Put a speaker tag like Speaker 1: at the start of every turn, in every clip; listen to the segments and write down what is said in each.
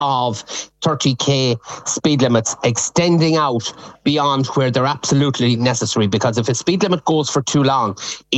Speaker 1: of 30k speed limits extending out beyond where they're absolutely necessary, because if a speed limit goes for too long,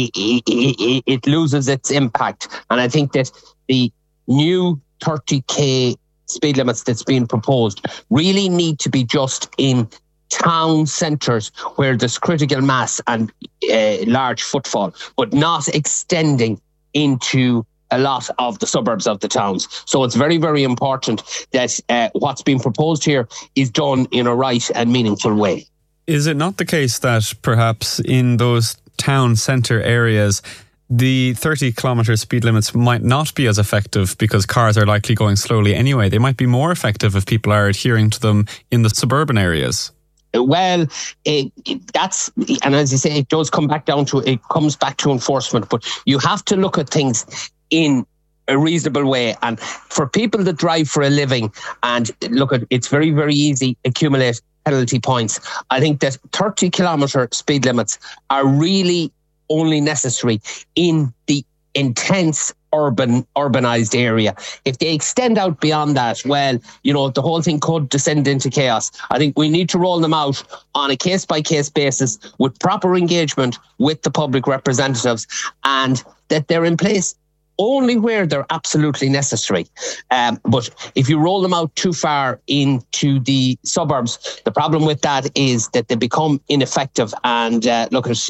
Speaker 1: it loses its impact. And I think that the new 30k speed limits that's being proposed really need to be just in town centres where there's critical mass and large footfall, but not extending into a lot of the suburbs of the towns. So it's very, very important that what's being proposed here is done in a right and meaningful way.
Speaker 2: Is it not the case that perhaps in those town centre areas the 30-kilometre speed limits might not be as effective because cars are likely going slowly anyway? They might be more effective if people are adhering to them in the suburban areas.
Speaker 1: Well, that's, and as you say, it does come back down to, it comes back to enforcement, but you have to look at things in a reasonable way. And for people that drive for a living, and look at, it's very, very easy accumulate penalty points. I think that 30-kilometre speed limits are really only necessary in the intense urbanized area. If they extend out beyond that, well, the whole thing could descend into chaos. I think we need to roll them out on a case-by-case basis with proper engagement with the public representatives, and that they're in place only where they're absolutely necessary. But if you roll them out too far into the suburbs, the problem with that is that they become ineffective. And as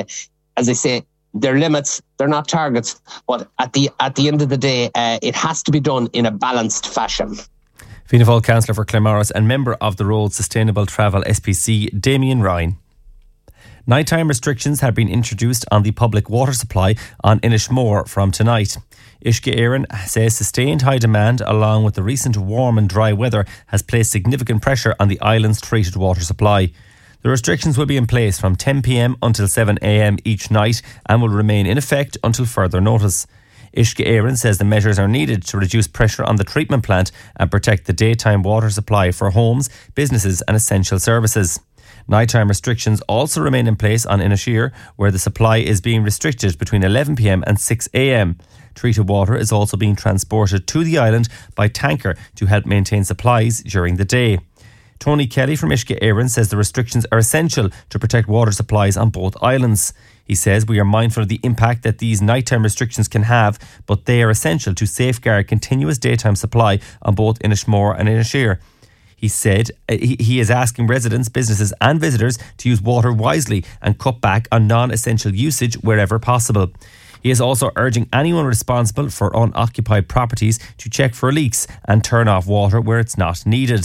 Speaker 1: I say, they're limits, they're not targets, but at the end of the day, it has to be done in a balanced fashion.
Speaker 3: Fianna Fáil Councillor for Claremorris and member of the Road Sustainable Travel SPC, Damien Ryan. Nighttime restrictions have been introduced on the public water supply on Inishmore from tonight. Uisce Éireann says sustained high demand along with the recent warm and dry weather has placed significant pressure on the island's treated water supply. The restrictions will be in place from 10 p.m. until 7 a.m. each night and will remain in effect until further notice. Uisce Éireann says the measures are needed to reduce pressure on the treatment plant and protect the daytime water supply for homes, businesses and essential services. Nighttime restrictions also remain in place on Inisheer, where the supply is being restricted between 11 p.m. and 6 a.m. Treated water is also being transported to the island by tanker to help maintain supplies during the day. Tony Kelly from Uisce Éireann says the restrictions are essential to protect water supplies on both islands. He says we are mindful of the impact that these nighttime restrictions can have, but they are essential to safeguard continuous daytime supply on both Inishmore and Inisheer. He said he is asking residents, businesses and visitors to use water wisely and cut back on non-essential usage wherever possible. He is also urging anyone responsible for unoccupied properties to check for leaks and turn off water where it's not needed.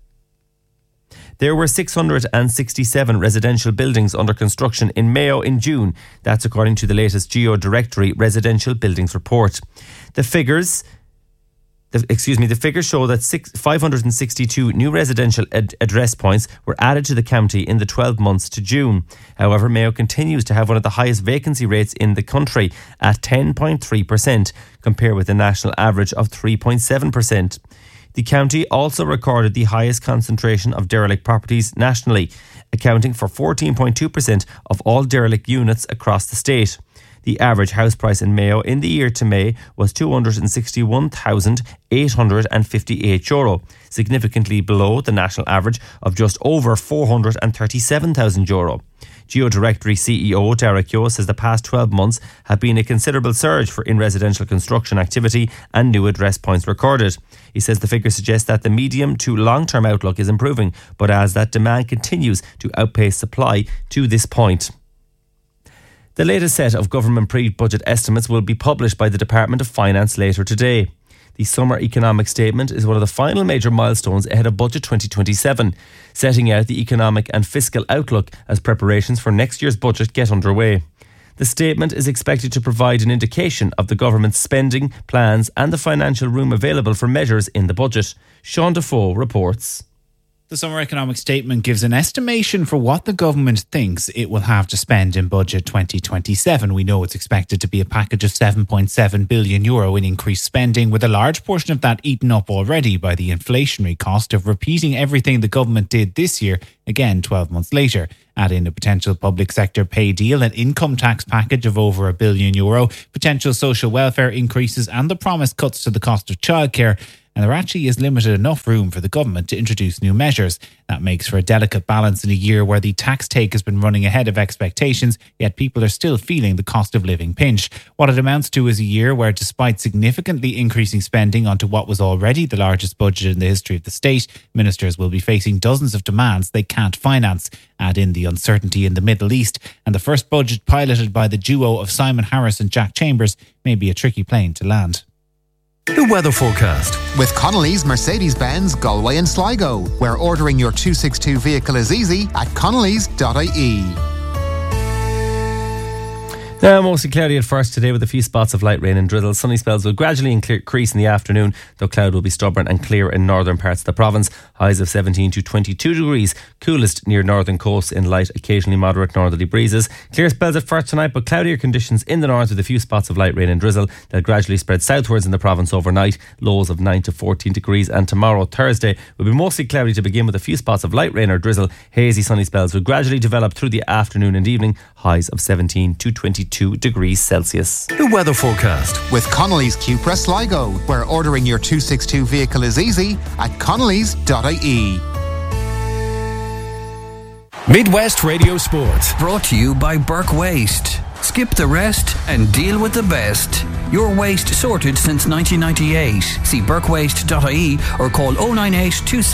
Speaker 3: There were 667 residential buildings under construction in Mayo in June. That's according to the latest Geo Directory Residential Buildings Report. The figures show that 562 new residential address points were added to the county in the 12 months to June. However, Mayo continues to have one of the highest vacancy rates in the country at 10.3%, compared with the national average of 3.7%. The county also recorded the highest concentration of derelict properties nationally, accounting for 14.2% of all derelict units across the state. The average house price in Mayo in the year to May was €261,858, significantly below the national average of just over €437,000. Geodirectory CEO Derek Yo says the past 12 months have been a considerable surge in residential construction activity and new address points recorded. He says the figure suggests that the medium to long-term outlook is improving, but as that demand continues to outpace supply to this point. The latest set of government pre-budget estimates will be published by the Department of Finance later today. The Summer Economic Statement is one of the final major milestones ahead of Budget 2027, setting out the economic and fiscal outlook as preparations for next year's budget get underway. The statement is expected to provide an indication of the government's spending plans and the financial room available for measures in the budget. Sean Defoe reports.
Speaker 4: The Summer Economic Statement gives an estimation for what the government thinks it will have to spend in Budget 2027. We know it's expected to be a package of €7.7 billion in increased spending, with a large portion of that eaten up already by the inflationary cost of repeating everything the government did this year, again 12 months later. Add in a potential public sector pay deal, an income tax package of over €1 billion, potential social welfare increases and the promised cuts to the cost of childcare. and there actually is limited enough room for the government to introduce new measures. That makes for a delicate balance in a year where the tax take has been running ahead of expectations, yet people are still feeling the cost of living pinch. What it amounts to is a year where, despite significantly increasing spending onto what was already the largest budget in the history of the state, ministers will be facing dozens of demands they can't finance. Add in the uncertainty in the Middle East, and the first budget piloted by the duo of Simon Harris and Jack Chambers may be a tricky plane to land.
Speaker 5: The weather forecast with Connolly's Mercedes-Benz Galway and Sligo, where ordering your 262 vehicle is easy at connolly's.ie.
Speaker 3: Now, mostly cloudy at first today with a few spots of light rain and drizzle. Sunny spells will gradually increase in the afternoon, though cloud will be stubborn and clear in northern parts of the province. Highs of 17 to 22 degrees, coolest near northern coasts in light, occasionally moderate northerly breezes. Clear spells at first tonight, but cloudier conditions in the north with a few spots of light rain and drizzle. They'll gradually spread southwards in the province overnight, lows of 9 to 14 degrees. And tomorrow, Thursday, will be mostly cloudy to begin with a few spots of light rain or drizzle. Hazy sunny spells will gradually develop through the afternoon and evening. Highs of 17 to 22 degrees Celsius.
Speaker 5: The weather forecast with Connolly's Cupra Sligo, where ordering your 262 vehicle is easy at connolly's.ie.
Speaker 6: Midwest Radio Sport, brought to you by Burke Waste. Skip the rest and deal with the best. Your waste sorted since 1998. See burkewaste.ie or call 098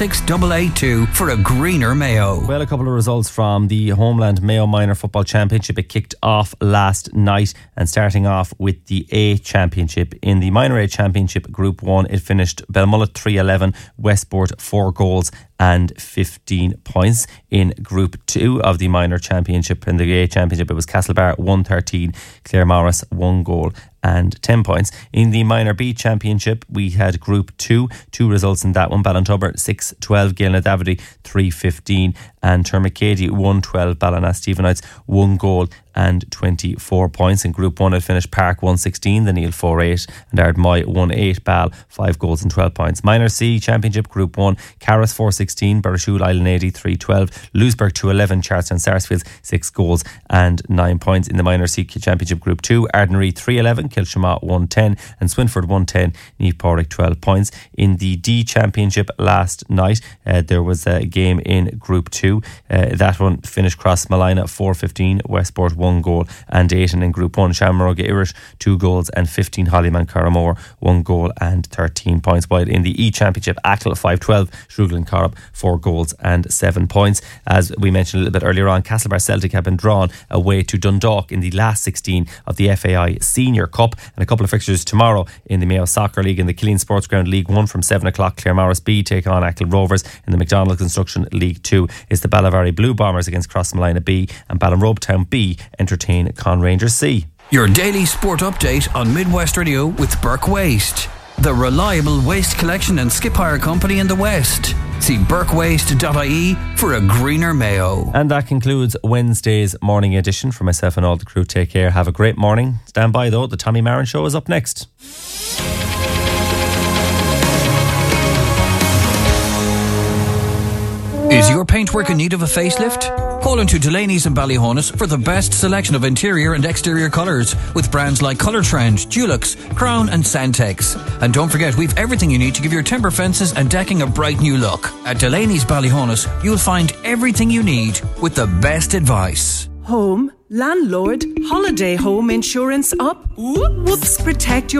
Speaker 6: 26882 for a greener Mayo.
Speaker 3: Well, a couple of results from the Homeland Mayo Minor Football Championship. It kicked off last night, and starting off with the A Championship. In the Minor A Championship Group 1, it finished Belmullet 3-11, Westport 4 goals and 15 points. In Group 2 of the Minor Championship, in the A Championship, it was Castlebar 1-13, Claremorris 1 goal and 10 points. In the Minor B Championship, we had Group 2, two results in that one. Ballintubber 6-12, Gaelna-Davide 3-15, and Termacady 1-12, Ballina Stephenites 1 goal and 24 points. In Group 1, it finished Park 1-16, the Neil 4-8, and Ardmoy 1-8, Ball 5 goals and 12 points. Minor C Championship Group 1, Carris 4-16, Burrishoole Island 80 3-12, Louisburg 2-11, Charlestown Sarsfields 6 goals and 9 points. In the Minor C Championship Group 2, Ardenry 3-11, Kilshamot 1-10, and Swinford 1-10, Niamh Pádraig 12 points. In the D Championship last night, there was a game in Group 2. That one finished Crossmalina 4-15, Westport 1 goal and 8, and in Group 1, Shamroga Irish 2 goals and 15, Hollyman Carramore 1 goal and 13 points. While in the E Championship, Achill 5-12, Shrughlin Corrup 4 goals and 7 points. As we mentioned a little bit earlier on, Castlebar Celtic have been drawn away to Dundalk in the last 16 of the FAI Senior Cup. And a couple of fixtures tomorrow in the Mayo Soccer League. In the Killeen Sports Ground League 1 from 7 o'clock, Claremorris B take on Achill Rovers. In the McDonald Construction League 2 is the Ballavari Blue Bombers against Crossmalina B, and Ballinrobe B entertain Con Rangers C.
Speaker 6: Your daily sport update on Midwest Radio with Burke Waste, the reliable waste collection and skip hire company in the West. See burkewaste.ie for a greener Mayo.
Speaker 3: And that concludes Wednesday's morning edition. For myself and all the crew, take care. Have a great morning. Stand by though, the Tommy Marin Show is up next.
Speaker 6: Is your paintwork in need of a facelift? Call into Delaney's in Ballyhonus for the best selection of interior and exterior colours with brands like Colour Trend, Dulux, Crown and Santex. And don't forget, we've everything you need to give your timber fences and decking a bright new look. At Delaney's Ballyhonus, you'll find everything you need with the best advice.
Speaker 7: Home, landlord, holiday home insurance up. Whoops, protect your